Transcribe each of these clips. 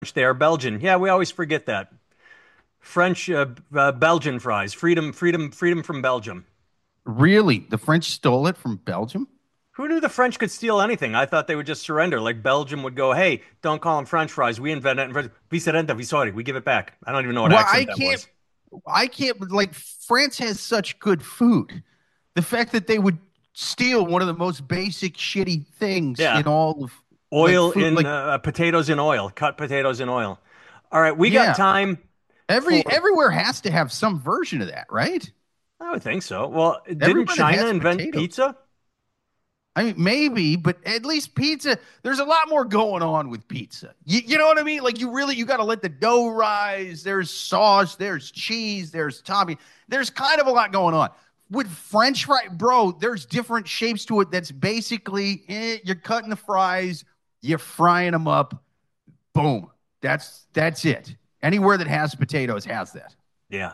They are Belgian. Yeah, we always forget that. French, Belgian fries. Freedom, freedom, freedom from Belgium. Really? The French stole it from Belgium? Who knew the French could steal anything? I thought they would just surrender. Like Belgium would go, "Hey, don't call them French fries. We invented it. Vi se renda, vi sorry. We give it back." I don't even know what Well, accent that was. I can't, like, France has such good food. The fact that they would steal one of the most basic shitty things Yeah, in all of, like, oil food, in like, potatoes in oil. Cut potatoes in oil. All right, we got yeah, time for. everywhere has to have some version of that, right? I would think so. Well, didn't Everywhere that China has invent potatoes. pizza? I mean, maybe, but at least pizza, there's a lot more going on with pizza. You know what I mean? Like, you got to let the dough rise. There's sauce, there's cheese, there's topping. There's kind of a lot going on. With French fry, bro, there's different shapes to it. That's basically you're cutting the fries, you're frying them up. Boom. That's it. Anywhere that has potatoes has that. Yeah.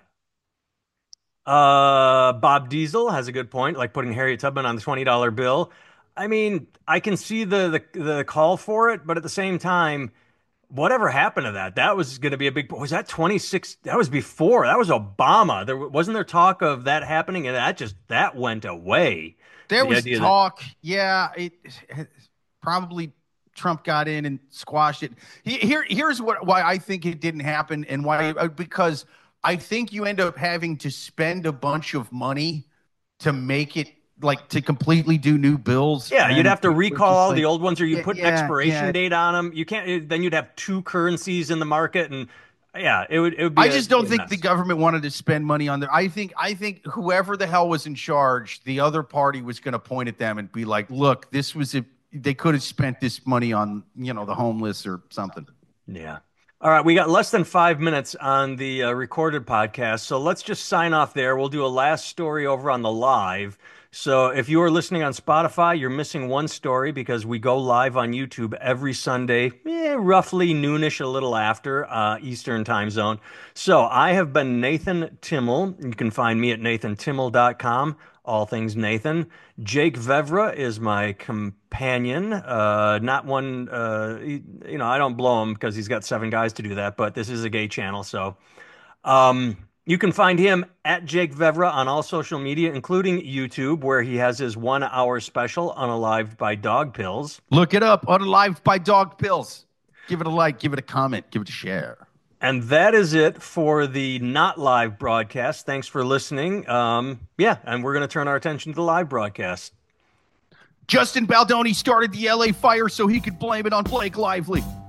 Bob Diesel has a good point, like putting Harriet Tubman on the $20 bill. I mean, I can see the call for it, but at the same time, whatever happened to that? That was going to be a big. Was that 26? That was before. That was Obama. Wasn't there talk of that happening, and that went away. There The was idea that talk. Yeah, it probably Trump got in and squashed it. Here's why I think it didn't happen, and why because I think you end up having to spend a bunch of money to make it, like, to completely do new bills, yeah, you'd and have to people are recall just all the like, old ones, or you yeah, put an yeah, expiration yeah. date on them. You can't. Then you'd have two currencies in the market, and yeah, it would I be just a don't think the mess. government wanted to spend money on there. I think whoever the hell was in charge, the other party was going to point at them and be like, "Look, this was a they could have spent this money on, the homeless or something." Yeah. All right, we got less than 5 minutes on the recorded podcast, so let's just sign off there. We'll do a last story over on the live. So if you are listening on Spotify, you're missing one story because we go live on YouTube every Sunday, roughly noonish, a little after Eastern time zone. So I have been Nathan Timmel. You can find me at nathantimmel.com, all things Nathan. Jake Vevra is my companion. Not one, I don't blow him because he's got seven guys to do that, but this is a gay channel. So you can find him at Jake Vevra on all social media, including YouTube, where he has his 1 hour special, Unalived by Dog Pills. Look it up, Unalived by Dog Pills. Give it a like, give it a comment, give it a share. And that is it for the not live broadcast. Thanks for listening. Yeah, and we're going to turn our attention to the live broadcast. Justin Baldoni started the LA fire so he could blame it on Blake Lively.